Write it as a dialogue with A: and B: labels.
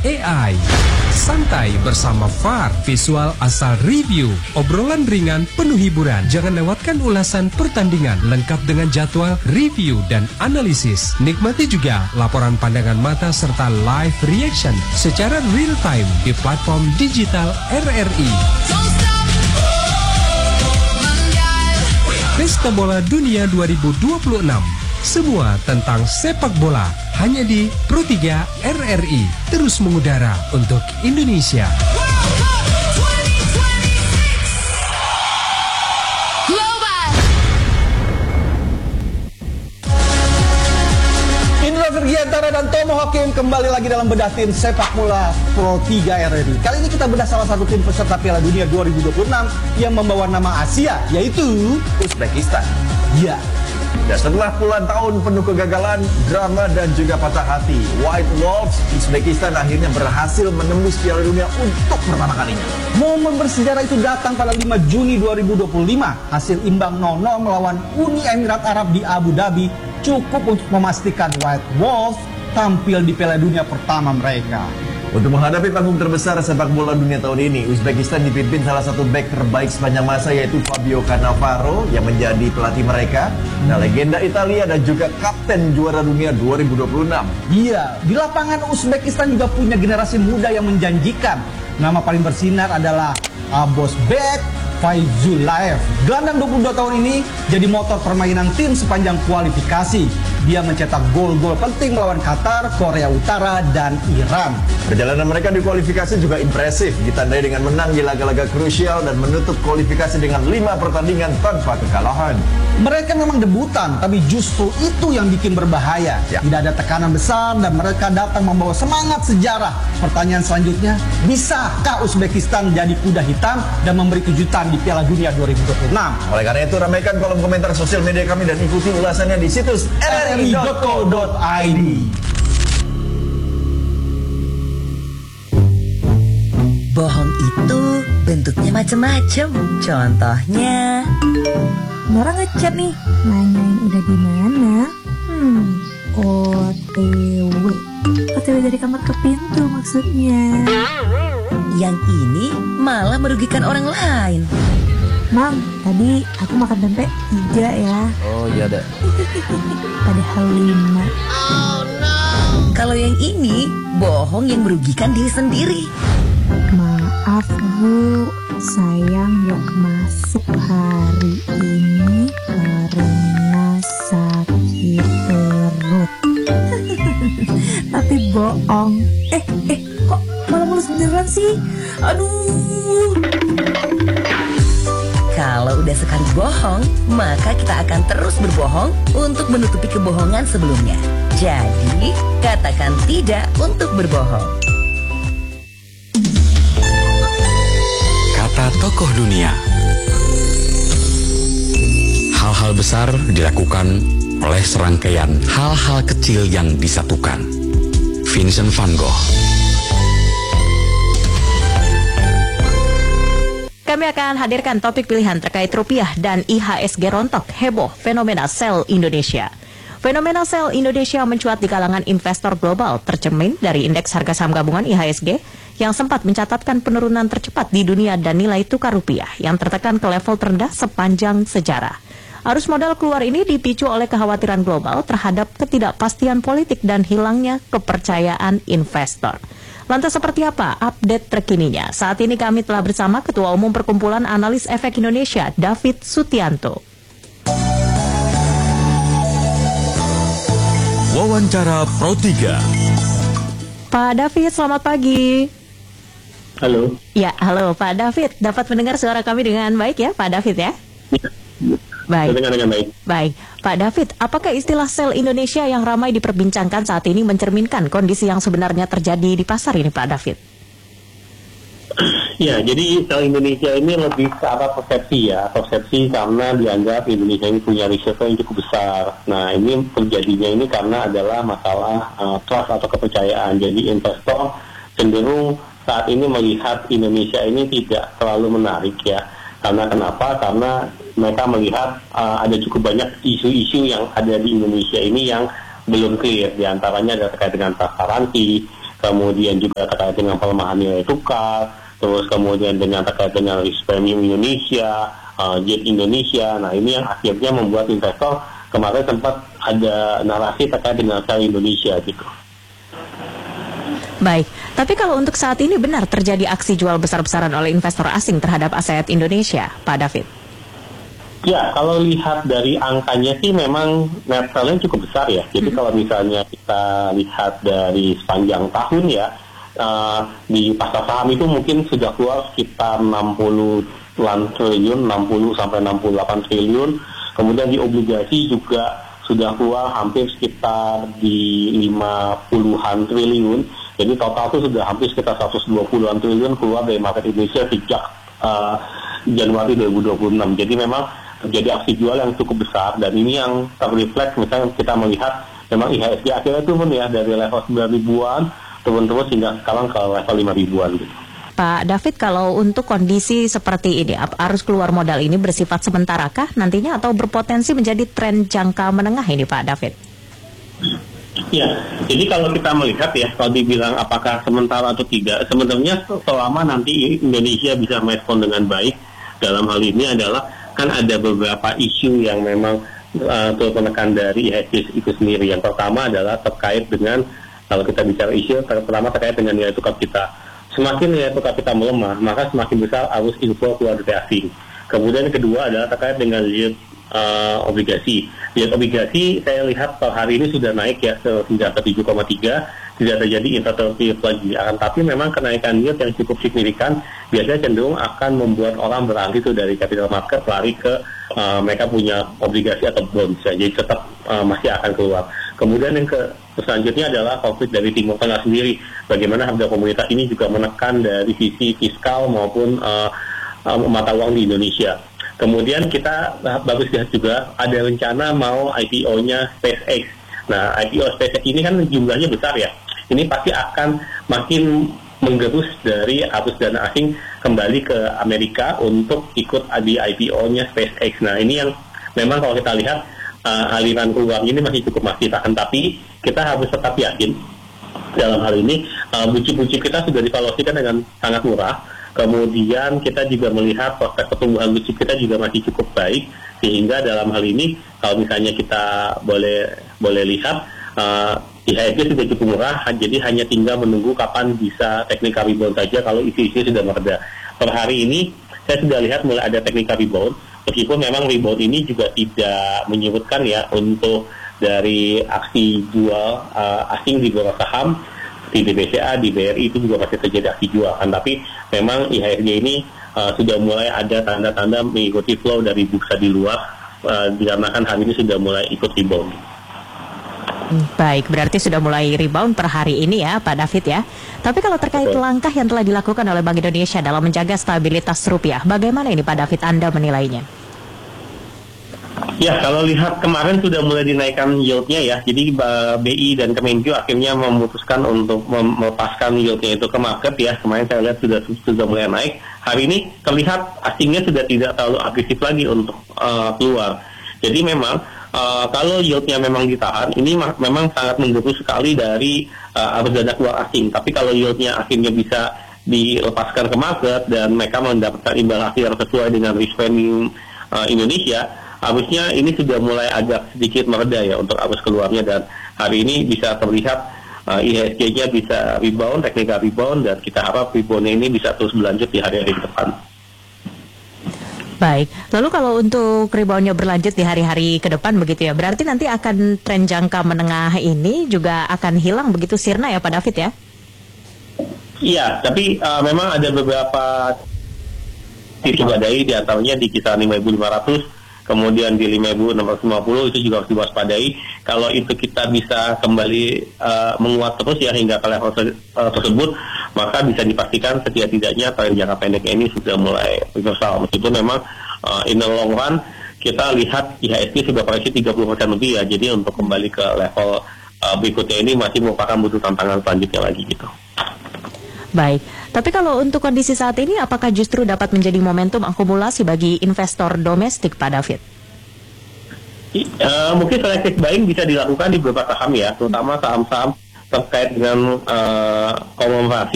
A: AI. Santai bersama VAR, visual asal review, obrolan ringan penuh hiburan. Jangan lewatkan ulasan pertandingan lengkap dengan jadwal, review, dan analisis. Nikmati juga laporan pandangan mata serta live reaction secara real time di platform digital RRI. Pesta Bola Dunia 2026. Semua tentang sepak bola hanya di Pro3 RRI. Terus mengudara untuk Indonesia.
B: Indra Virgiantara dan Tomo Hakim kembali lagi dalam bedah tim sepak bola Pro3 RRI. Kali ini kita bedah salah satu tim peserta Piala Dunia 2026 yang membawa nama Asia, yaitu
C: Uzbekistan.
B: ya.
C: Dan setelah puluhan tahun penuh kegagalan, drama dan juga patah hati, White Wolves Uzbekistan akhirnya berhasil menembus Piala Dunia untuk pertama kalinya.
B: Momen bersejarah itu datang pada 5 Juni 2025. Hasil imbang 0-0 melawan Uni Emirat Arab di Abu Dhabi cukup untuk memastikan White Wolves tampil di Piala Dunia pertama mereka.
C: Untuk menghadapi panggung terbesar sepak bola dunia tahun ini, Uzbekistan dipimpin salah satu bek terbaik sepanjang masa, yaitu Fabio Cannavaro yang menjadi pelatih mereka. Nah, legenda Italia dan juga kapten juara dunia 2026.
B: Iya, di lapangan Uzbekistan juga punya generasi muda yang menjanjikan. Nama paling bersinar adalah Abosbek Faizullaev. Gelandang 22 tahun ini jadi motor permainan tim sepanjang kualifikasi. Dia mencetak gol-gol penting melawan Qatar, Korea Utara, dan Iran.
C: Perjalanan mereka di kualifikasi juga impresif, ditandai dengan menang di laga-laga krusial dan menutup kualifikasi dengan 5 pertandingan tanpa kekalahan.
B: Mereka memang debutan, tapi justru itu yang bikin berbahaya.
C: Ya.
B: Tidak ada tekanan besar dan mereka datang membawa semangat sejarah. Pertanyaan selanjutnya, bisakah Uzbekistan jadi kuda hitam dan memberi kejutan di Piala Dunia 2026?
C: Oleh karena itu, ramaikan kolom komentar sosial media kami dan ikuti ulasannya di situs rri.co.id.
D: Bohong itu bentuknya macam-macam. Contohnya,
E: Nora ngechat nih, nanyain udah di mana? OTW. OTW dari kamar ke pintu maksudnya.
D: yang ini malah merugikan orang lain.
E: Mam, tadi aku makan tempe 3 ya.
C: Oh iya ada.
E: Padahal 5.
D: Kalau yang ini bohong yang merugikan diri sendiri.
E: Maaf Bu, sayang gak masuk hari ini karena sakit perut. Tapi bohong. Kok malah mulus beneran sih? Aduh.
D: Kalau udah sekali bohong, maka kita akan terus berbohong untuk menutupi kebohongan sebelumnya. Jadi, katakan tidak untuk berbohong.
F: Kata tokoh dunia. Hal-hal besar dilakukan oleh serangkaian hal-hal kecil yang disatukan. Vincent van Gogh.
G: Kami akan hadirkan topik pilihan terkait rupiah dan IHSG rontok, heboh, fenomena sell Indonesia. Fenomena sell Indonesia mencuat di kalangan investor global, tercermin dari indeks harga saham gabungan IHSG yang sempat mencatatkan penurunan tercepat di dunia dan nilai tukar rupiah yang tertekan ke level terendah sepanjang sejarah. Arus modal keluar ini dipicu oleh kekhawatiran global terhadap ketidakpastian politik dan hilangnya kepercayaan investor. Lantas seperti apa update terkininya? Saat ini kami telah bersama Ketua Umum Perkumpulan Analis Efek Indonesia, David Sutianto.
F: Wawancara Pro 3.
G: Pak David, selamat pagi.
H: Halo.
G: Ya, halo Pak David. Dapat mendengar suara kami dengan baik ya, Pak David ya? Baik.
H: Saya dengar dengan baik.
G: Baik, Pak David, apakah istilah sell Indonesia yang ramai diperbincangkan saat ini mencerminkan kondisi yang sebenarnya terjadi di pasar ini, Pak David?
H: Ya, jadi sell Indonesia ini lebih ke arah persepsi ya. Persepsi karena dianggap Indonesia ini punya reserve yang cukup besar. Nah, ini terjadinya ini karena adalah masalah trust atau kepercayaan. Jadi investor cenderung saat ini melihat Indonesia ini tidak terlalu menarik ya. Karena kenapa? Karena mereka melihat ada cukup banyak isu-isu yang ada di Indonesia ini yang belum clear. Di antaranya ada terkait dengan transparansi, kemudian juga terkait dengan pelemahan nilai tukar, terus kemudian dengan terkait dengan risk premium Indonesia, jet Indonesia. Nah ini yang akhirnya membuat investor kemarin sempat ada narasi terkait dengan sel Indonesia gitu.
G: Baik, tapi kalau untuk saat ini benar terjadi aksi jual besar-besaran oleh investor asing terhadap aset Indonesia, Pak David?
H: Ya, kalau lihat dari angkanya sih memang net sell-nya cukup besar ya. Jadi kalau misalnya kita lihat dari sepanjang tahun ya, di pasar saham itu mungkin sudah keluar sekitar 60-an triliun, 60 sampai 68 triliun. Kemudian di obligasi juga sudah keluar hampir sekitar di 50-an triliun. Jadi total itu sudah hampir sekitar 120-an triliun keluar dari market Indonesia sejak Januari 2026. Jadi memang terjadi aksi jual yang cukup besar, dan ini yang terrefleks misalnya kita melihat memang IHSG akhirnya turun ya dari level 9 ribuan turun terus hingga sekarang ke level 5 ribuan gitu.
G: Pak David, kalau untuk kondisi seperti ini, arus keluar modal ini bersifat sementarakah nantinya atau berpotensi menjadi tren jangka menengah ini, Pak David?
H: Ya, jadi kalau kita melihat ya, kalau dibilang apakah sementara atau tidak, sebenarnya selama nanti Indonesia bisa merespon dengan baik dalam hal ini adalah kan ada beberapa isu yang memang turut menekan dari IHSG itu sendiri. Yang pertama adalah terkait dengan, kalau kita bicara isu, pertama terkait dengan nilai tukar kita. Semakin nilai tukar kita melemah, maka semakin besar arus inflow keluar dari asing. Kemudian yang kedua adalah terkait dengan yield obligasi. Yield obligasi saya lihat per hari ini sudah naik ya hingga ke 7,3, tidak terjadi inflatif lagi. Tapi memang kenaikan yield yang cukup signifikan biasanya cenderung akan membuat orang beralih itu dari capital market lari ke mereka punya obligasi atau bonds. Jadi tetap masih akan keluar. Kemudian yang selanjutnya adalah konflik dari Timur Tengah sendiri. Bagaimana harga komoditas ini juga menekan dari sisi fiskal maupun mata uang di Indonesia. Kemudian kita bagus lihat juga ada rencana mau IPO-nya SpaceX. Nah, IPO SpaceX ini kan jumlahnya besar ya. Ini pasti akan makin menggerus dari arus dana asing kembali ke Amerika untuk ikut di IPO-nya SpaceX. Nah, ini yang memang kalau kita lihat aliran keluar ini masih cukup tahan, tapi kita harus tetap yakin dalam hal ini buci-buci kita sudah divaluasikan dengan sangat murah. Kemudian kita juga melihat prospek pertumbuhan blue chip kita juga masih cukup baik, sehingga dalam hal ini kalau misalnya kita boleh lihat IHSG sudah cukup murah, jadi hanya tinggal menunggu kapan bisa technical rebound saja kalau isu-isu sudah mereda. Per hari ini saya sudah lihat mulai ada technical rebound, meskipun memang rebound ini juga tidak menyebutkan ya untuk dari aksi jual asing di beberapa saham. Di BBCA, di BRI itu juga masih terjadi aksi jual kan, tapi memang IHSG ini sudah mulai ada tanda-tanda mengikuti flow dari bursa di luar, dikarenakan hari ini sudah mulai ikut rebound.
G: Baik, berarti sudah mulai rebound per hari ini ya Pak David ya. Tapi kalau terkait langkah yang telah dilakukan oleh Bank Indonesia dalam menjaga stabilitas rupiah, bagaimana ini Pak David, Anda menilainya?
H: Ya, kalau lihat kemarin sudah mulai dinaikkan yieldnya ya. Jadi BI dan Kemenkyu akhirnya memutuskan untuk melepaskan yieldnya itu ke market ya. Kemarin saya lihat sudah mulai naik. Hari ini terlihat asingnya sudah tidak terlalu agresif lagi untuk keluar. Jadi memang kalau yieldnya memang ditahan, ini memang sangat menggerus sekali dari arus dana keluar asing. Tapi kalau yieldnya akhirnya bisa dilepaskan ke market dan mereka mendapatkan imbal hasil yang sesuai dengan risk premium Indonesia, harusnya ini sudah mulai agak sedikit mereda ya untuk arus keluarnya, dan hari ini bisa terlihat IHSG-nya bisa rebound, technical rebound, dan kita harap rebound-nya ini bisa terus berlanjut di hari-hari ke depan.
G: Baik, lalu kalau untuk rebound-nya berlanjut di hari-hari ke depan begitu ya, berarti nanti akan tren jangka menengah ini juga akan hilang begitu sirna ya Pak David ya? Iya,
H: tapi memang ada beberapa titik badai, di antaranya di kisaran 5.500, kemudian di 5.650 itu juga harus diwaspadai. Kalau itu kita bisa kembali menguat terus ya hingga ke level tersebut, maka bisa dipastikan setidak-tidaknya tren jangka pendeknya ini sudah mulai reversal. Meskipun memang in the long run kita lihat IHSG sudah koreksi 30% lebih ya. Jadi untuk kembali ke level berikutnya ini masih merupakan butuh tantangan selanjutnya lagi gitu.
G: Baik, tapi kalau untuk kondisi saat ini, apakah justru dapat menjadi momentum akumulasi bagi investor domestik, Pak David?
H: Mungkin selective buying bisa dilakukan di beberapa saham ya, terutama saham-saham terkait dengan konglomerasi